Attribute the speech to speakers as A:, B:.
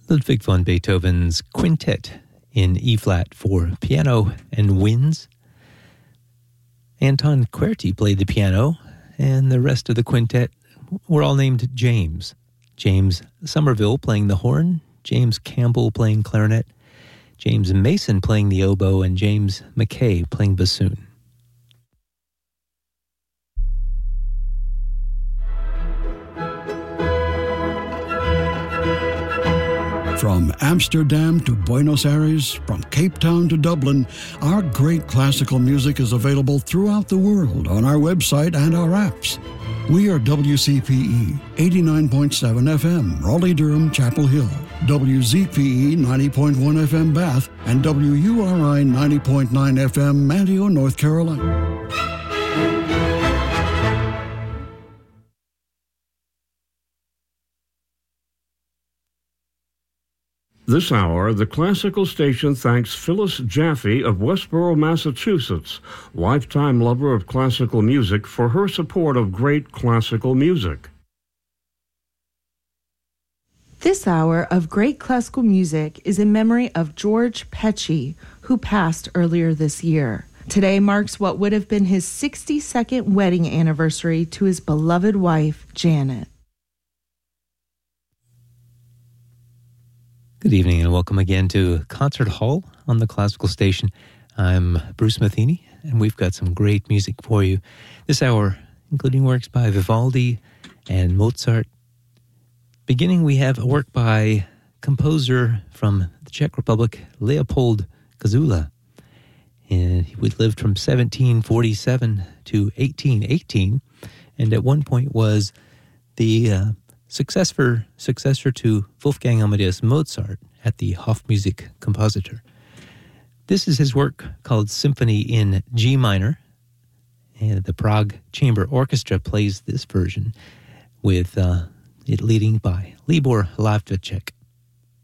A: Ludwig van Beethoven's Quintet in E-flat for piano and winds. Anton Querty played the piano, and the rest of the quintet were all named James. James Somerville playing the horn, James Campbell playing clarinet, James Mason playing the oboe, and James McKay playing bassoon.
B: From Amsterdam to Buenos Aires, from Cape Town to Dublin, our great classical music is available throughout the world on our website and our apps. We are WCPE 89.7 FM, Raleigh-Durham, Chapel Hill, WZPE 90.1 FM, Bath, and WURI 90.9 FM, Manteo, North Carolina.
C: This hour, the Classical Station thanks Phyllis Jaffe of Westborough, Massachusetts, lifetime lover of classical music, for her support of great classical music.
D: This hour of great classical music is in memory of George Pecci, who passed earlier this year. Today marks what would have been his 62nd wedding anniversary to his beloved wife, Janet.
A: Good evening and welcome again to Concert Hall on the Classical Station. I'm Bruce Matheny, and we've got some great music for you this hour, including works by Vivaldi and Mozart. Beginning, we have a work by composer from the Czech Republic, Leopold Kozula. And he lived from 1747 to 1818, and at one point was the successor to Wolfgang Amadeus Mozart at the Hofmusik Compositor. This is his work called Symphony in G minor, and the Prague Chamber Orchestra plays this version with it leading by Libor Lavdacek.